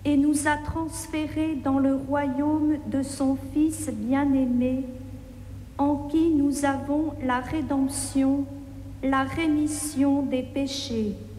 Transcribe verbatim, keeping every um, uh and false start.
et nous a transférés dans le royaume de son Fils bien-aimé, en qui nous avons la rédemption, la rémission des péchés.